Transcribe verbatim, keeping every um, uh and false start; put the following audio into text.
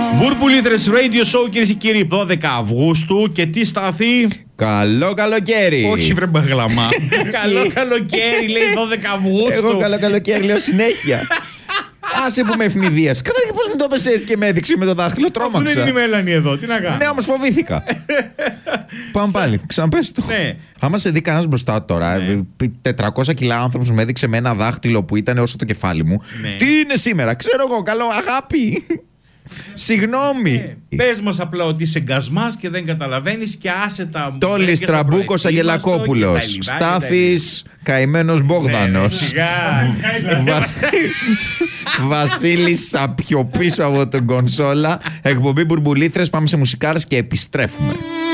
Μπουρμπουλήθρες Radio Show, κυρίες και κύριοι, δώδεκα Αυγούστου. Και τι στάθη? Καλό καλοκαίρι. Όχι, βρε μπαγλαμά. Καλό καλοκαίρι, λέει δώδεκα Αυγούστου. Εγώ καλό καλοκαίρι λέω συνέχεια. Άσε που με ευνηδίασε. Καταρχήν πώς μου το έπεσε έτσι και με έδειξε με το δάχτυλο, τρόμαξα. Αφού δεν είναι η Μέλανη εδώ, τι να κάνω. Ναι, όμως φοβήθηκα. Πάμε πάλι, ξαναπες το. Ναι. Άμα σε δει κανένας μπροστά τώρα, Ναι. τετρακόσια κιλά άνθρωπος με έδειξε με ένα δάχτυλο που ήταν όσο το κεφάλι μου. Ναι. Τι είναι σήμερα, ξέρω εγώ, καλό, αγάπη. Συγγνώμη. Ε, πες μας απλά ότι είσαι γκασμάς και δεν καταλαβαίνεις και άσε τα. Τόλης Τραμπούκος Αγγελακόπουλος. Στάθης Καημένος Μπόγδανος. Βασίλης Σαπιό πίσω από τον κονσόλα. Εκπομπή Μπουρμπουλήθρες. Πάμε σε μουσικάρες και επιστρέφουμε.